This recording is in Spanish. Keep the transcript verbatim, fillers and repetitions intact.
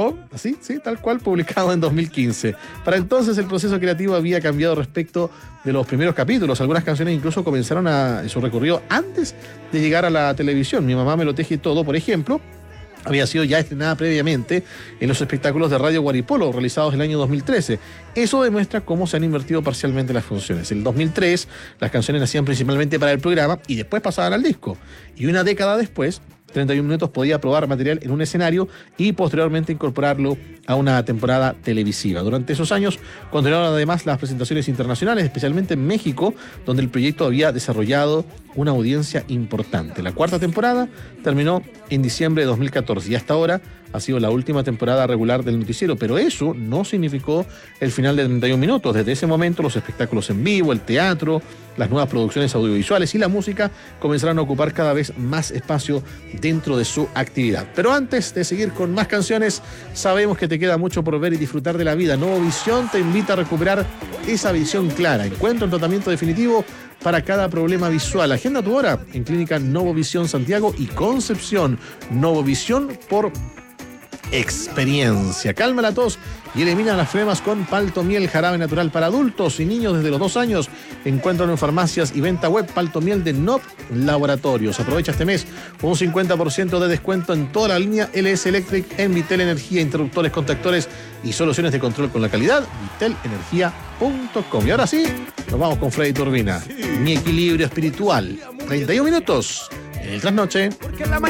grabó, así, sí, tal cual, publicado en dos mil quince. Para entonces el proceso creativo había cambiado respecto de los primeros capítulos. Algunas canciones incluso comenzaron a, su recorrido antes de llegar a la televisión. Mi mamá me lo teje todo, por ejemplo, había sido ya estrenada previamente en los espectáculos de Radio Guaripolo realizados el año dos mil trece. Eso demuestra cómo se han invertido parcialmente las funciones. En el dos mil tres las canciones nacían principalmente para el programa y después pasaban al disco. Y una década después, treinta y un minutos podía probar material en un escenario y posteriormente incorporarlo a una temporada televisiva. Durante esos años continuaron además las presentaciones internacionales, especialmente en México, donde el proyecto había desarrollado una audiencia importante. La cuarta temporada terminó en diciembre de dos mil catorce y hasta ahora ha sido la última temporada regular del noticiero, pero eso no significó el final de treinta y un minutos. Desde ese momento los espectáculos en vivo, el teatro, las nuevas producciones audiovisuales y la música comenzaron a ocupar cada vez más espacio dentro de su actividad. Pero antes de seguir con más canciones, sabemos que te queda mucho por ver y disfrutar de la vida. Novovisión te invita a recuperar esa visión clara. Encuentra un tratamiento definitivo para cada problema visual. Agenda tu hora en Clínica Novovisión Santiago y Concepción. Novovisión por experiencia. Calma la tos y elimina las flemas con Paltomiel, jarabe natural para adultos y niños desde los dos años. Encuéntralo en farmacias y venta web. Paltomiel de N O P Laboratorios. Aprovecha este mes un cincuenta por ciento de descuento en toda la línea L S Electric en Vitel Energía, interruptores, contactores y soluciones de control con la calidad. vitel energía punto com. Y ahora sí, nos vamos con Freddy Turbina. Mi equilibrio espiritual. treinta y un minutos en el trasnoche. Porque la